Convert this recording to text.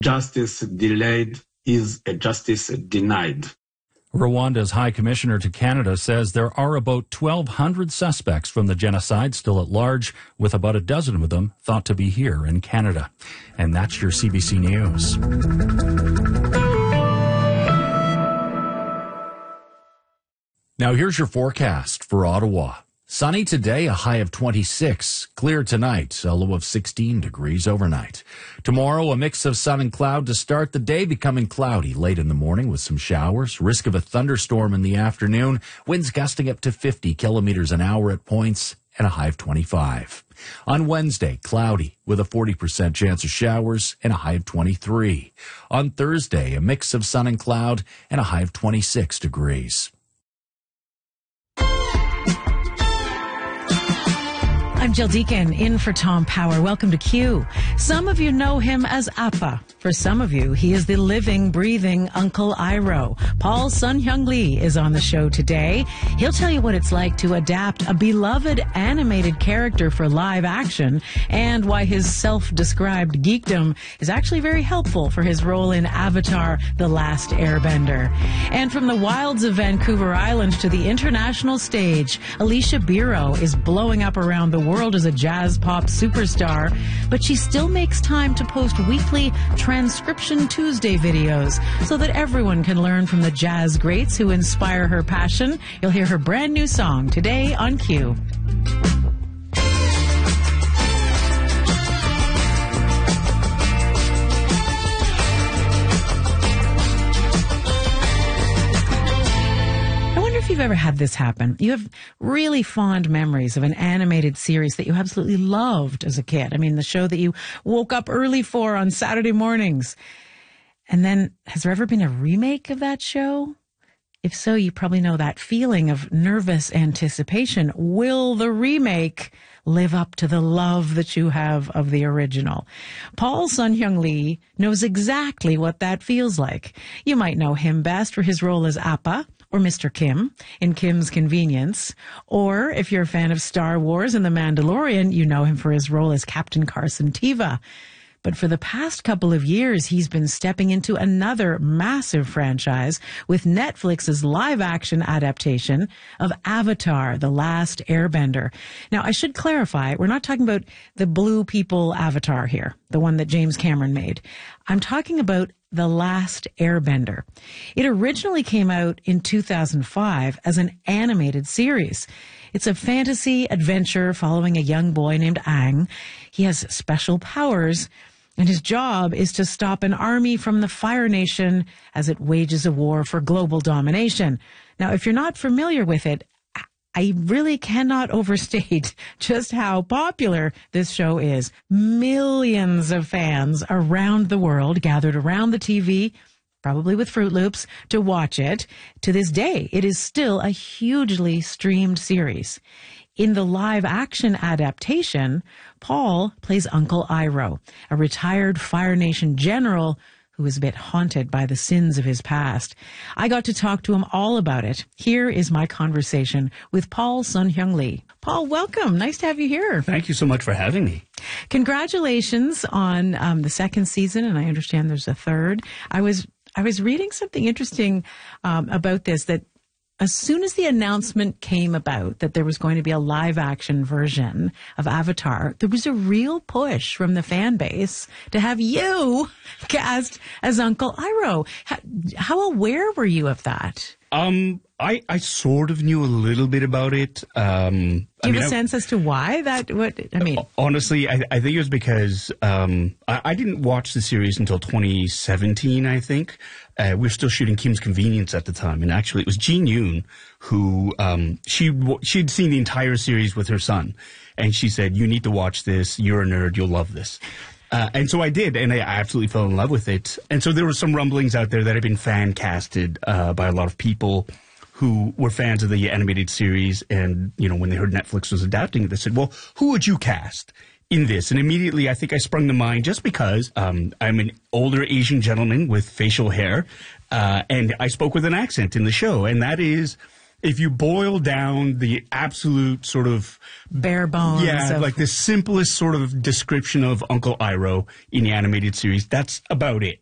Justice delayed is a justice denied. Rwanda's High Commissioner to Canada says there are about 1,200 suspects from the genocide still at large, with about a dozen of them thought to be here in Canada. And that's your CBC News. Now here's your forecast for Ottawa. Sunny today, a high of 26. Clear tonight, a low of 16 degrees overnight. Tomorrow, a mix of sun and cloud to start the day, becoming cloudy late in the morning with some showers. Risk of a thunderstorm in the afternoon. Winds gusting up to 50 kilometers an hour at points and a high of 25. On Wednesday, cloudy with a 40% chance of showers and a high of 23. On Thursday, a mix of sun and cloud and a high of 26 degrees. I'm Jill Deacon, in for Tom Power. Welcome to Q. Some of you know him as Appa. For some of you, he is the living, breathing Uncle Iroh. Paul Sun-Hyung Lee is on the show today. He'll tell you what it's like to adapt a beloved animated character for live action and why his self-described geekdom is actually very helpful for his role in Avatar: The Last Airbender. And from the wilds of Vancouver Island to the international stage, Alicia Biro is blowing up around the world as a jazz pop superstar, but she still makes time to post weekly Transcription Tuesday videos so that everyone can learn from the jazz greats who inspire her passion. You'll hear her brand new song today on Q. If you've ever had this happen, you have really fond memories of an animated series that you absolutely loved as a kid. I mean, the show that you woke up early for on Saturday mornings. And then, has there ever been a remake of that show? If so, you probably know that feeling of nervous anticipation. Will the remake live up to the love that you have of the original? Paul Sun-Hyung Lee knows exactly what that feels like. You might know him best for his role as Appa, or Mr. Kim in Kim's Convenience. Or if you're a fan of Star Wars and The Mandalorian, you know him for his role as Captain Carson Teva. But for the past couple of years, he's been stepping into another massive franchise with Netflix's live-action adaptation of Avatar: The Last Airbender. Now, I should clarify, we're not talking about the blue people Avatar here, the one that James Cameron made. I'm talking about The Last Airbender. It originally came out in 2005 as an animated series. It's a fantasy adventure following a young boy named Aang. He has special powers, and his job is to stop an army from the Fire Nation as it wages a war for global domination. Now, if you're not familiar with it, I really cannot overstate just how popular this show is. Millions of fans around the world gathered around the TV, probably with Fruit Loops, to watch it. To this day, it is still a hugely streamed series. In the live-action adaptation, Paul plays Uncle Iroh, a retired Fire Nation general who is a bit haunted by the sins of his past. I got to talk to him all about it. Here is my conversation with Paul Sun-Hyung Lee. Paul, welcome. Nice to have you here. Thank you so much for having me. Congratulations on the second season, and I understand there's a third. I was reading something interesting about this, that as soon as the announcement came about that there was going to be a live-action version of Avatar, there was a real push from the fan base to have you cast as Uncle Iroh. How aware were you of that? I sort of knew a little bit about it. Do you have a sense as to why that? Honestly, I think it was because I didn't watch the series until 2017. I think we were still shooting Kim's Convenience at the time, and actually, it was Jean Yoon who she'd seen the entire series with her son, and she said, "You need to watch this. You're a nerd. You'll love this." And so I did, and I absolutely fell in love with it. And so there were some rumblings out there that had been fan casted by a lot of people who were fans of the animated series. And, you know, when they heard Netflix was adapting it, they said, well, who would you cast in this? And immediately I think I sprung to mind just because I'm an older Asian gentleman with facial hair, and I spoke with an accent in the show. And that is if you boil down the absolute sort of bare bones. like the simplest sort of description of Uncle Iroh in the animated series, that's about it.